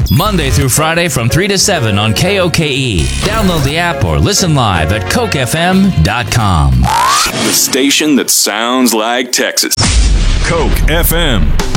Monday through Friday from 3 to 7 on KOKE. Download the app or listen live at CokeFM.com. The station that sounds like Texas. Coke FM.